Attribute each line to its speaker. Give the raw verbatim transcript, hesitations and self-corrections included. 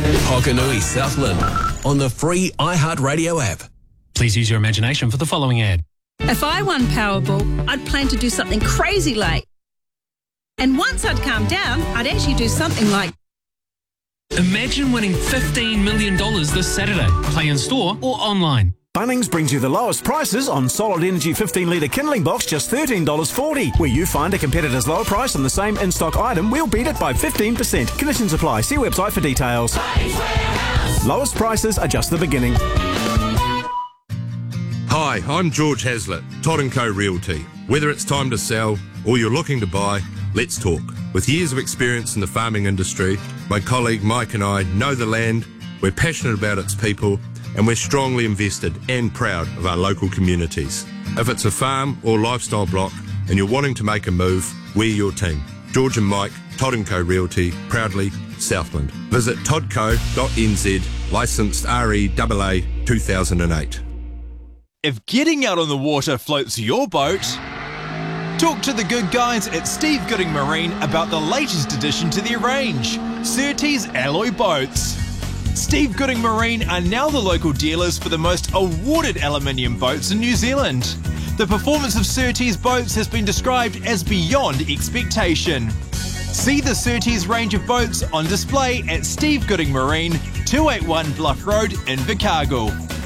Speaker 1: Hokanui Southland on the free iHeartRadio app.
Speaker 2: Please use your imagination for the following ad.
Speaker 3: If I won Powerball, I'd plan to do something crazy like. And once I'd calm down, I'd actually do something like.
Speaker 2: Imagine winning fifteen million dollars this Saturday. Play in store or online.
Speaker 4: Bunnings brings you the lowest prices on Solid Energy fifteen litre kindling box, just thirteen dollars forty. Where you find a competitor's lower price on the same in-stock item, we'll beat it by fifteen percent. Conditions apply. See website for details. Lowest prices are just the beginning.
Speaker 5: Hi, I'm George Hazlitt, Todd and Co Realty. Whether it's time to sell or you're looking to buy, let's talk. With years of experience in the farming industry, my colleague Mike and I know the land, we're passionate about its people, and we're strongly invested and proud of our local communities. If it's a farm or lifestyle block and you're wanting to make a move, we're your team. George and Mike, Todd and Co Realty, proudly Southland. Visit toddco dot n z, licensed R E A A two thousand eight.
Speaker 6: If getting out on the water floats your boat, talk to the good guys at Steve Gooding Marine about the latest addition to their range, Surtees Alloy Boats. Steve Gooding Marine are now the local dealers for the most awarded aluminium boats in New Zealand. The performance of Surtees boats has been described as beyond expectation. See the Surtees range of boats on display at Steve Gooding Marine, two eighty-one Bluff Road in Invercargill.